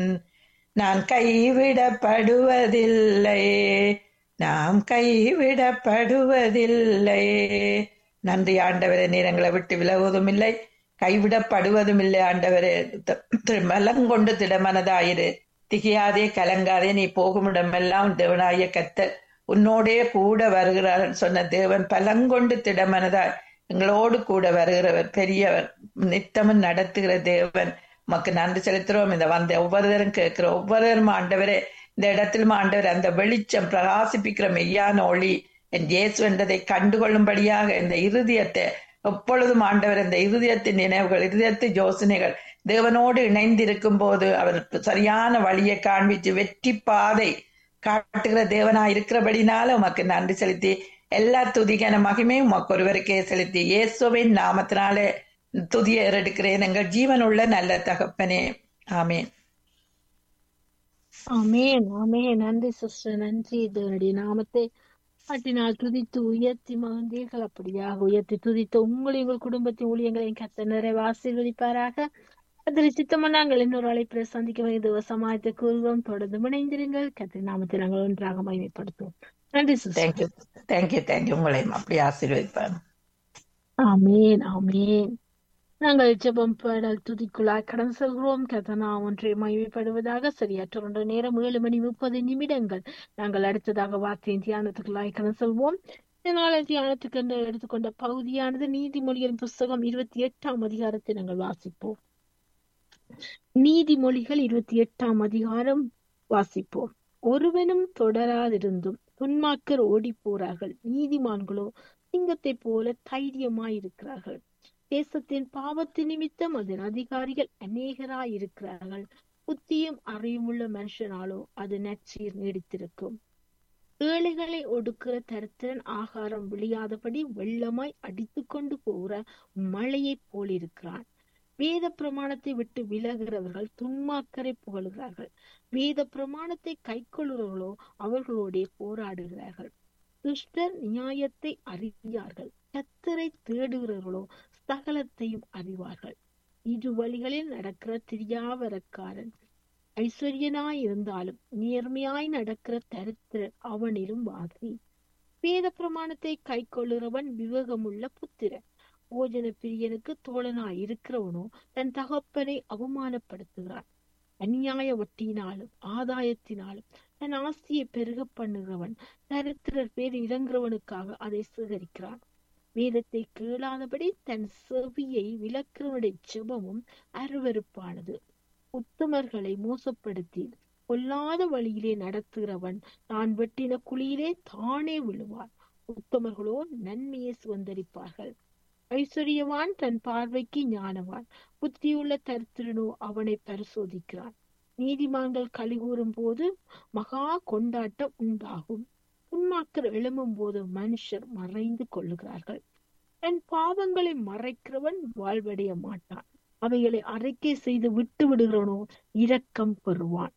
நான் கைவிடப்படுவதில்லை, நாம் கைவிடப்படுவதில்லை. நன்றி ஆண்டவரே, நீர் எங்களை விட்டு விலகுவதும் இல்லை, கைவிடப்படுவதும் இல்லை. ஆண்டவரே, மலங்கொண்டு திடமனதாயிரு, திகையாதே கலங்காதே, நீ போகுமிடமெல்லாம் தேவனாய கர்த்தர் உன்னோடே கூட வருகிறார் சொன்ன தேவன் பலங்கொண்டு திடமனதாய் எங்களோடு கூட வருகிறவர், பெரியவர், நித்தமும் நடத்துகிற தேவன். உமக்கு நன்றி செலுத்துறோம். இந்த வந்த ஒவ்வொருத்தரும் கேட்கிற ஒவ்வொருவரும் ஆண்டவரே, இந்த இடத்திலும் ஆண்டவர் அந்த வெளிச்சம் பிரகாசிப்பிக்கிற மெய்யான ஒளி என் இயேசு என்றதை கண்டுகொள்ளும்படியாக இந்த இருதயத்தை எப்பொழுதும் ஆண்டவர், இந்த இருதயத்தின் நினைவுகள், இருதயத்து யோசனைகள் தேவனோடு இணைந்திருக்கும் போது அவர் சரியான வழியை காண்பிச்சு வெற்றி பாதை காட்டுகிற தேவனா இருக்கிறபடினால உமக்கு நன்றி செலுத்தி எல்லா துதிக்கான மகிமையும் உமக்கு ஒருவருக்கே செலுத்தி இயேசுவின் நாமத்தினாலே துதியை எடுக்கிறேன் எங்கள் ஜீவனுள்ள நல்ல தகப்பனே, ஆமேன். ஆமேன் ஆமேன். நன்றி சிஸ்டர், நன்றி. இதனுடைய நாமத்தை பாட்டினால் துதித்து உயர்த்தி மகிழ்ந்தீர்கள். அப்படியாக உயர்த்தி துதித்து உங்களையும் உங்கள் குடும்பத்தின் ஊழியங்களையும் கர்த்தர் நிறைவு ஆசீர்வதிப்பாராக. அதில் சித்தமாக நாங்கள் இன்னொரு அழைப்பில் சந்திக்க வேண்டிய சமாயத்தை கூறுவோம். தொடர்ந்து இணைந்திருங்கள். கர்த்தர் நாமத்தை நாங்கள் ஒன்றாக மகிமைப்படுத்துவோம். நன்றி சிஸ்டர். Thank you thank you thank you. உங்களையும் அப்படி ஆசீர்வதிப்பார். ஆமேன் ஆமேன். நாங்கள் ஜெபம் பாடல் துதிக்குள்ளாய் கடன் செல்கிறோம். கர்த்தர் நாமம் ஒன்றை மகிமைப்படுவதாக. சரியாற்ற நேரம் 7:30 நாங்கள் அடுத்ததாக வார்த்தையின் தியானத்துக்குள்ளாய் கடன் செல்வோம். இதனால தியானத்துக்கு என்று எடுத்துக்கொண்ட பகுதியானது நீதிமொழிகளின் புஸ்தகம் 28ஆம் அதிகாரத்தை நாங்கள் வாசிப்போம். நீதிமொழிகள் 28ஆம் அதிகாரம் வாசிப்போம். ஒருவனும் தொடராதிருந்தும் துன்மார்க்கர் ஓடி போறார்கள், நீதிமான்களோ சிங்கத்தை போல தைரியமாயிருக்கிறார்கள். தேசத்தின் பாவத்து நிமித்தம் அதன் அதிகாரிகள் அநேகராயிருக்கிறார்கள். புத்தியும் அறிவுள்ள மனுஷனாலோ அது நற்சீர் நீடித்திருக்கும். ஏழைகளை ஒடுக்கிற தரித்திரன் ஆகாரம் விழியாதபடி வெள்ளமாய் அடித்து கொண்டு போகிற மழையை போலிருக்கிறான். வேத பிரமாணத்தை விட்டு விலகிறவர்கள் துன்மார்க்கரை புகழுகிறார்கள். வேத பிரமாணத்தை கைக்கொள்கிறவர்களோ அவர்களோடே போராடுகிறார்கள். துஷ்டர் நியாயத்தை அறியார்கள், கர்த்தரை தேடுகிறவர்களோ சகலத்தையும் அறிவார்கள். இரு வழிகளில் நடக்கிற திரியாவரக்காரன் ஐஸ்வர்யனாய் இருந்தாலும் நேர்மையாய் நடக்கிற தரித்திரர் அவனிலும் வாசி. வேத பிரமாணத்தை கை கொள்ளுகிறவன் விவேகமுள்ள புத்திரன். போஜன பிரியனுக்கு தோழனாய் இருக்கிறவனோ தன் தகப்பனை அவமானப்படுத்துகிறான். அநியாய வட்டியினாலும் ஆதாயத்தினாலும் தன் ஆசையை பெருக பண்ணுகிறவன் தரித்திரர் பேர் இறங்குறவனுக்காக அதை சேகரிக்கிறான். வேதத்தை கேளாதபடி தன் செவியை விலக்கிறவனுடைய ஜெபமும் அருவருப்பானது. உத்தமர்களை மோசப்படுத்தி கொல்லாத வழியிலே நடத்துகிறவன் தான் வெட்டின குழியிலே தானே விழுவான். உத்தமர்களோ நன்மையை சுதந்தரிப்பார்கள். ஐஸ்வர்யவான் தன் பார்வைக்கு ஞானவான், புத்தியுள்ள தரித்திரனோ அவனை பரிசோதிக்கிறான். நீதிமான்கள் கலிகூறும் போது மகா கொண்டாட்டம் உண்டாகும். துன்மார்க்கர் எழும்பும் போது மனுஷர் மறைந்து கொள்ளுகிறார்கள். தன் பாவங்களை மறைக்கிறவன் வாழ்வடைய மாட்டான். அவைகளை அறிக்கை செய்து விட்டு விடுகிறவனோ இரக்கம் பெறுவான்.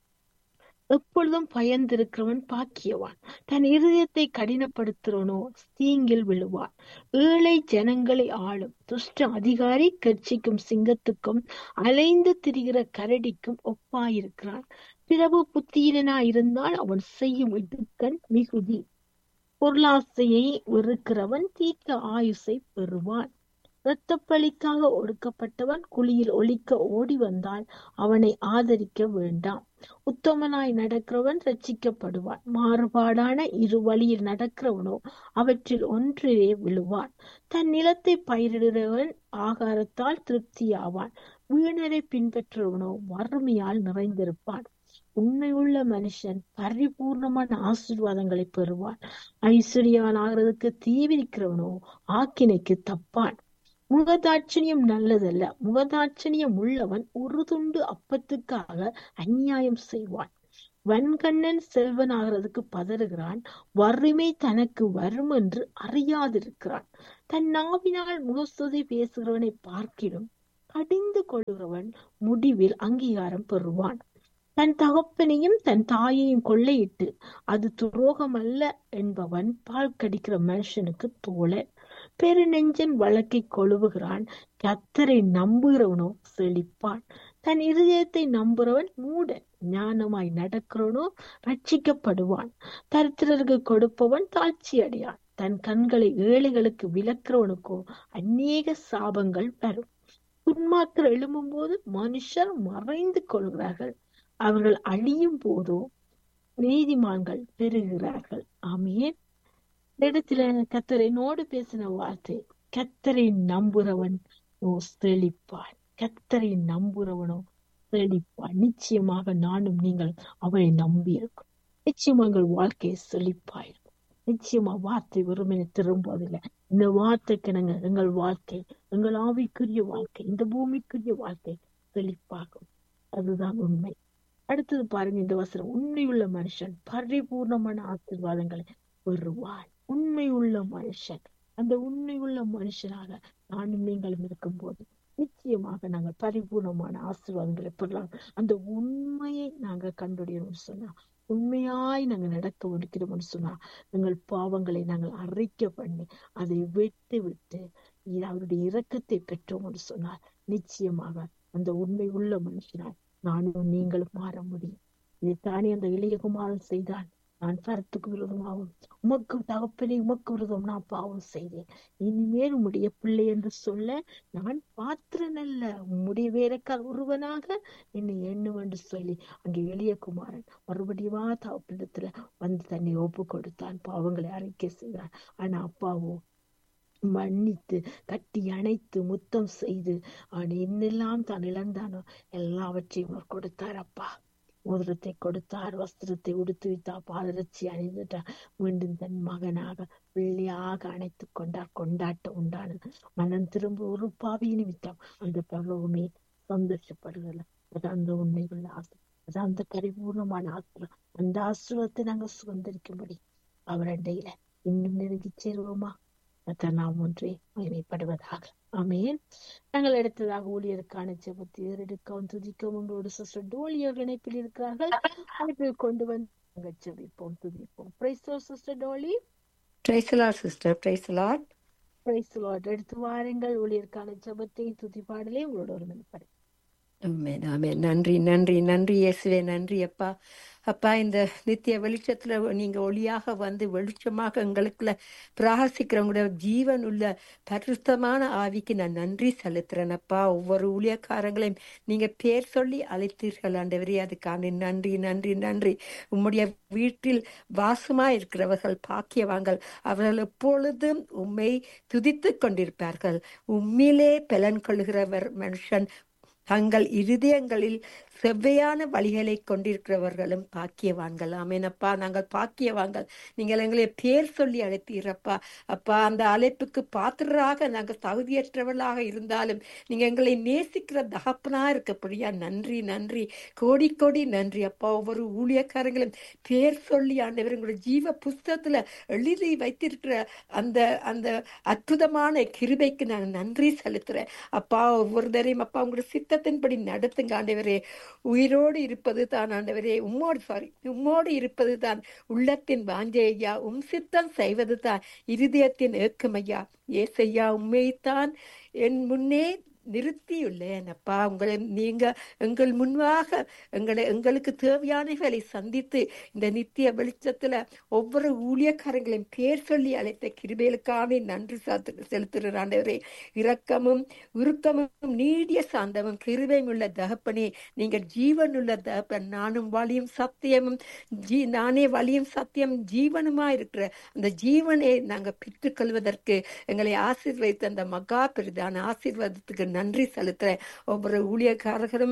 எப்பொழுதும் பயந்திருக்கிறவன் பாக்கியவான். தன் இருதயத்தை கடினப்படுத்துறவனோ தீங்கில் விழுவான். ஏழை ஜனங்களை ஆளும் துஷ்ட அதிகாரி கர்ச்சிக்கும் சிங்கத்துக்கும் அலைந்து திரிகிற கரடிக்கும் ஒப்பாயிருக்கிறான். பிரபு புத்தியிலனாயிருந்தால் அவன் செய்யும் இடுக்கண் மிகுதி. பொருளாசையை வெறுக்கிறவன் தீர்க்க ஆயுசை பெறுவான். இரத்தப்பழிக்காக ஒடுக்கப்பட்டவன் குழியில் ஒளிக்க ஓடி வந்தால் அவனை ஆதரிக்க வேண்டாம். உத்தமனாய் நடக்கிறவன் ரட்சிக்கப்படுவான். மாறுபாடான இரு வழியில் நடக்கிறவனோ அவற்றில் ஒன்றிலே விழுவான். தன் நிலத்தை பயிரிடுகிறவன் ஆகாரத்தால் திருப்தியாவான். வீணரை பின்பற்றுவனோ வறுமையால் நிறைந்திருப்பான். உண்மையுள்ள மனுஷன் பரிபூர்ணமான ஆசீர்வாதங்களை பெறுவான். ஐஸ்வர்யவான் ஆகிறதுக்கு தீவிரிக்கிறவனோ ஆக்கினைக்கு தப்பான். முகதாட்சணியம் நல்லதல்ல. முகதாட்சணியம் உள்ளவன் ஒரு துண்டு அப்பத்துக்காக அநியாயம் செய்வான். வன்கண்ணன் செல்வன் ஆகிறதுக்கு பதறுகிறான். வறுமை தனக்கு வரும் என்று அறியாதிருக்கிறான். தன் நாவினால் முகஸ்துதி பேசுகிறவனை பார்க்கிலும் கடிந்து கொள்கிறவன் முடிவில் அங்கீகாரம் பெறுவான். தன் தகப்பனையும் தன் தாயையும் கொள்ளையிட்டு அது துரோகம் அல்ல என்பவன் பால் கடிக்கிற மனுஷனுக்கு தோழன். பெருநெஞ்சன் வழக்கை கொழுவுகிறான். கர்த்தரை நம்புகிறவனோ செழிப்பான். தன் இருதயத்தை நம்புறவன் மூடன். ஞானமாய் நடக்கிறவனோ ரட்சிக்கப்படுவான். தரித்திரருக்கு கொடுப்பவன் தாழ்ச்சி அடையான். தன் கண்களை ஏழைகளுக்கு விலக்கிறவனுக்கோ அநேக சாபங்கள் வரும். துன்மார்க்கர் எழும்பும் போது மனுஷர் மறைந்து கொள்கிறார்கள். அவர்கள் அழியும் போதோ நீதிமான்கள் பெறுகிறார்கள். ஆமென். இந்த இடத்துல கர்த்தர் என்னோடு பேசின வார்த்தை, கர்த்தரை நம்புறவன் செழிப்பான். கர்த்தரை நம்புறவனோ செழிப்பான். நிச்சயமாக நானும் நீங்கள் அவரை நம்பி இருக்கும். நிச்சயமா எங்கள் வாழ்க்கையை செழிப்பாயிருக்கும். நிச்சயமா வார்த்தை வெறுமனே திரும்புவதில்லை. இந்த வார்த்தைக்கு நாங்கள் எங்கள் வாழ்க்கை, எங்கள் ஆவிக்குரிய வாழ்க்கை, இந்த பூமிக்குரிய வாழ்க்கை செழிப்பாகும். அதுதான் உண்மை. அடுத்தது பாருங்க, இந்த வசனம், உண்மையுள்ள மனுஷன் பரிபூர்ணமான ஆசீர்வாதங்களை பெறுவான். உண்மை உள்ள மனுஷன், அந்த உண்மை உள்ள மனுஷனாக நானும் நீங்களும் இருக்கும் போது நிச்சயமாக நாங்கள் பரிபூர்ணமான ஆசீர்வாதங்களை பெறலாம். அந்த உண்மையை நாங்க கண்டுடையணும்னு சொன்னா, உண்மையாய் நாங்க நடக்க ஒடுக்கிறோம்னு சொன்னா, எங்கள் பாவங்களை நாங்கள் அறிக்கை பண்ணி அதை விட்டு அவருடைய இரக்கத்தை பெற்றோம்னு சொன்னால் நிச்சயமாக அந்த உண்மை உள்ள மனுஷனாய் நானும் நீங்களும் மாற முடியும். இதைத்தானே அந்த இளையகுமாரன் செய்தான். நான் பரத்துக்கு விரோதமாகவும் உமக்கு தகப்பனே உமக்கு விரோதம் நான் பாவம் செய்தேன். இனிமேல் உம்முடைய பிள்ளை என்று சொல்ல நான் பாத்திரன் அல்ல, உம்முடைய வேலைக்கார் ஒருவனாக என்னை எண்ணும் என்று சொல்லி அங்கே இளையகுமாரன் மறுபடியுமா தகப்பனிடத்துல வந்து தன்னை ஒப்பு கொடுத்தான். பாவங்களை அறிக்கை செய்தான். ஆனா அப்பாவோ மன்னித்து கட்டி அணைத்து முத்தம் செய்து அவன் என்னெல்லாம் தான் இழந்தானோ எல்லாவற்றையும் அவர் கொடுத்தார். அப்பா மோதிரத்தை கொடுத்தார், வஸ்திரத்தை உடுத்து வைத்தார், பாதரட்சி அணிந்துட்டார். மீண்டும் தன் மகனாக பிள்ளையாக அணைத்து கொண்டார். கொண்டாட்டம் உண்டானது. மனம் திரும்ப ஒரு பாவி நிமித்தம் அந்த பரலோகமே சந்தோஷப்படுகிறது. அது அந்த உண்மையுள்ள ஆசை, அது அந்த பரிபூர்ணமான ஆசிரம். அந்த ஆசிரத்தை நாங்கள் சுதந்திரிக்கும்படி அவர் அண்டையில இன்னும் நெருங்கி சேருவோமா? நாம் ஒன்றே மகிமைப்படுவதாக. ஆமென். நாங்கள் அடுத்ததாக ஊழியருக்கான ஜெபத்தை ஏறெடுக்கவும் துதிக்கவும் உங்களோட சிஸ்டர் டோலி அவர்கள் இணைப்பில் இருக்கிறார்கள். அழைப்பில் கொண்டு வந்து நாங்கள் ஜெபிப்போம், துதிப்போம். Praise the Lord sister Dolly. Praise the Lord sister. Praise the Lord. Praise the Lord. எடுத்து வாருங்கள் ஊழியருக்கான ஜெபத்தை துதி பாடலே உங்களோட ஒரு மணிப்படை. ஆமென், ஆமென். நன்றி, நன்றி, நன்றி இயேசுவே. நன்றி அப்பா. அப்பா, இந்த நித்திய வெளிச்சத்துல நீங்க ஒளியாக வந்து வெளிச்சமாக எங்களுக்குள்ள பிரகாசிக்கிறவங்களோட ஜீவன் உள்ள பரிசுத்தமான ஆவிக்கு நான் நன்றி செலுத்துறேன் அப்பா. ஒவ்வொரு ஊழியக்காரங்களையும் நீங்க பேர் சொல்லி அழைத்தீர்கள் ஆண்டவரே, அதுக்கான நன்றி, நன்றி, நன்றி. உம்முடைய வீட்டில் வாசமா இருக்கிறவர்கள் பாக்கியவாங்கள். அவர்கள் எப்பொழுதும் உம்மை துதித்து கொண்டிருப்பார்கள். உம்மிலே பலன் கொள்கிறவர் மனுஷன் தங்கள் இருதயங்களில் செவ்வையான வழிகளை கொண்டிருக்கிறவர்களும் பாக்கியவான்கள். ஆமேனப்பா, நாங்கள் பாக்கியவான்கள். நீங்கள் எங்களை பேர் சொல்லி அழைப்பீரப்பா. அப்பா, அந்த அழைப்புக்கு பாத்திரராக நாங்கள் தகுதியற்றவர்களாக இருந்தாலும் நீங்க எங்களை நேசிக்கிற தகப்பனா இருக்கப்படியா நன்றி, நன்றி, கோடி கோடி நன்றி அப்பா. ஒவ்வொரு ஊழியக்காரங்களும் பேர் சொல்லி ஆண்டவர் எங்களுடைய ஜீவ புஸ்தகத்துல எழுதி வைத்திருக்கிற அந்த அந்த அற்புதமான கிருபைக்கு நான் நன்றி செலுத்துறேன் அப்பா. ஒவ்வொருத்தரையும் அப்பா உங்களுடைய சித்தத்தின்படி நடத்துங்க ஆண்டவரே. உயிரோடு இருப்பது தான் ஆண்டவரே, உம்மோடு இருப்பது தான் உள்ளத்தின் வாஞ்சை ஐயா. சித்தம் செய்வது தான் இருதயத்தின் ஏக்கமையா. ஏசையா, உண்மைத்தான் என் முன்னே நிறுத்தியுள்ளேன் அப்பா. உங்களை நீங்க எங்கள் முன்பாக எங்களுக்கு தேவையானவர்களை சந்தித்து இந்த நித்திய வெளிச்சத்துல ஒவ்வொரு ஊழியக்காரங்களையும் பேர் சொல்லி அழைத்த கிருபைகளுக்காக நன்றி செலுத்துகிற ஆண்டவரே. இரக்கமும் உருக்கமும் நீடிய சாந்தமும் கிருபையும் உள்ள தகப்பனே, நீங்கள் ஜீவன் உள்ள தகப்பன். நானும் வழியும் சத்தியமும் நானே வழியும் சத்தியம் ஜீவனுமா இருக்கிற அந்த ஜீவனை நாங்க பெற்றுக்கொள்வதற்கு எங்களை ஆசீர்வதித்த அந்த மகா பெரிதான ஆசீர்வாதத்துக்கு நன்றி செலுத்துறேன். ஒவ்வொரு ஊழியக்காரர்களும்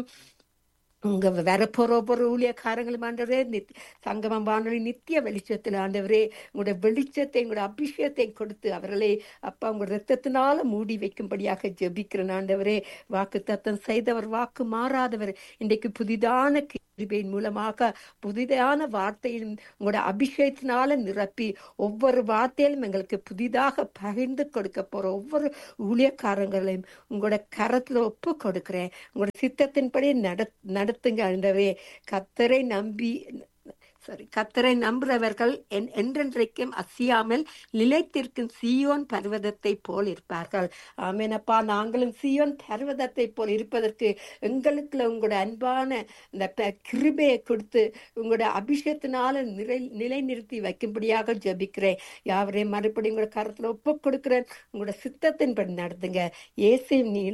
உங்க வரப்போற ஒவ்வொரு ஊழியக்காரங்களும் ஆண்டவரே, சங்கமம் வானொலி நித்திய வெளிச்சத்தில் ஆண்டவரே உங்களோட வெளிச்சத்தை உங்களோட அபிஷேகத்தை கொடுத்து அவர்களை அப்பா உங்களோட ரத்தத்தினால மூடி வைக்கும்படியாக ஜெபிக்கிறேன் ஆண்டவரே. வாக்கு தத்தம் செய்தவர், வாக்கு மாறாதவர். இன்றைக்கு புதிதான கிருபையின் மூலமாக புதிதான வார்த்தையும் உங்களோட அபிஷேகத்தினால நிரப்பி ஒவ்வொரு வார்த்தையிலும் எங்களுக்கு புதிதாக பகிர்ந்து கொடுக்க போற ஒவ்வொரு ஊழியக்காரங்களையும் உங்களோட கரத்துல ஒப்பு கொடுக்கிறேன். உங்களோட சித்தத்தின்படி நடத்துங்க ஆண்டவரே. கர்த்தரை நம்பி கர்த்தரை நம்புறவர்கள் என்றென்றைக்கும் அசையாமல் நிலைத்திருக்கும் சீயோன் பர்வதத்தை போல் இருப்பார்கள். ஆமேனப்பா, நாங்களும் சீயோன் பர்வதத்தை போல் இருப்பதற்கு எங்களுக்குள்ள உங்களோட அன்பான இந்த கிருபையை கொடுத்து உங்களோட அபிஷேகத்தினால நிலைநிறுத்தி வைக்கும்படியாக ஜெபிக்கிறேன். யாவரையும் மறுபடியும் உங்களோட கருத்துல ஒப்பு கொடுக்கிறேன். உங்களோட சித்தத்தின்படி நடத்துங்க.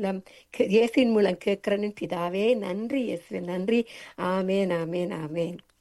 இயேசுவின் மூலம் கேட்கிறேன் பிதாவே. நன்றி இயேசுவே, நன்றி. ஆமேன், ஆமேன், ஆமேன்.